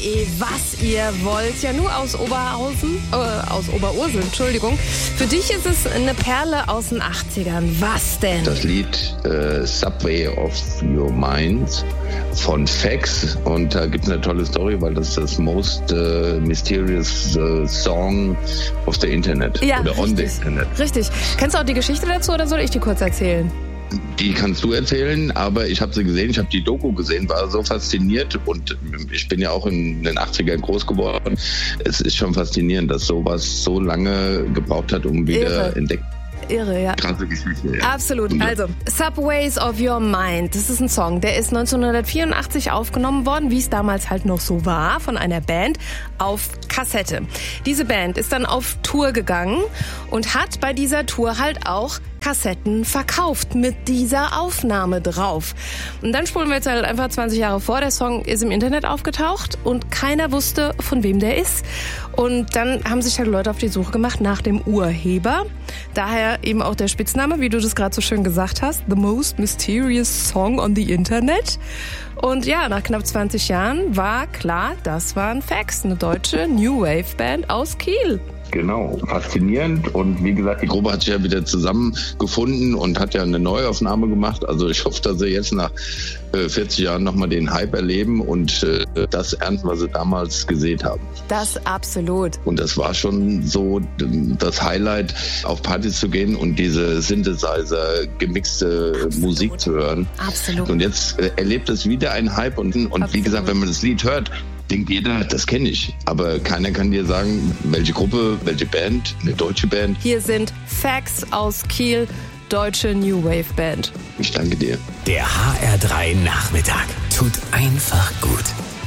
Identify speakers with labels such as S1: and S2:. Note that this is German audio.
S1: Was ihr wollt, ja nur aus Oberursel, Entschuldigung. Für dich ist es eine Perle aus den 80ern. Was denn?
S2: Das Lied Subway of Your Mind von Fax. Und da gibt es eine tolle Story, weil das ist das most mysterious song of the Internet.
S1: Ja,
S2: oder
S1: richtig.
S2: On the Internet.
S1: Richtig. Kennst du auch die Geschichte dazu oder soll ich die kurz erzählen?
S2: Die kannst du erzählen, aber ich habe sie gesehen, ich habe die Doku gesehen, war so fasziniert und ich bin ja auch in den 80ern groß geworden. Es ist schon faszinierend, dass sowas so lange gebraucht hat, um wieder entdeckt.
S1: Irre, ja.
S2: Krasse Geschichte, ja.
S1: Absolut. Also, Subways of Your Mind. Das ist ein Song, der ist 1984 aufgenommen worden, wie es damals halt noch so war, von einer Band auf Kassette. Diese Band ist dann auf Tour gegangen und hat bei dieser Tour halt auch Kassetten verkauft mit dieser Aufnahme drauf. Und dann spulen wir jetzt halt einfach 20 Jahre vor. Der Song ist im Internet aufgetaucht und keiner wusste, von wem der ist. Und dann haben sich halt Leute auf die Suche gemacht nach dem Urheber. Daher eben auch der Spitzname, wie du das gerade so schön gesagt hast, The Most Mysterious Song on the Internet. Und ja, nach knapp 20 Jahren war klar, das waren Fax, eine deutsche New Wave Band aus Kiel.
S2: Genau, faszinierend und wie gesagt, die Gruppe hat sich ja wieder zusammengefunden und hat ja eine Neuaufnahme gemacht. Also ich hoffe, dass sie jetzt nach 40 Jahren nochmal den Hype erleben und das ernten, was sie damals gesät haben.
S1: Das absolut.
S2: Und das war schon so das Highlight, auf Partys zu gehen und diese Synthesizer gemixte Musik zu hören.
S1: Absolut.
S2: Und jetzt erlebt es wieder einen Hype und wie gesagt, wenn man das Lied hört, denkt jeder, das kenne ich. Aber keiner kann dir sagen, welche Gruppe, welche Band, eine deutsche Band.
S1: Hier sind Fax aus Kiel, deutsche New Wave Band.
S2: Ich danke dir.
S3: Der HR3 Nachmittag tut einfach gut.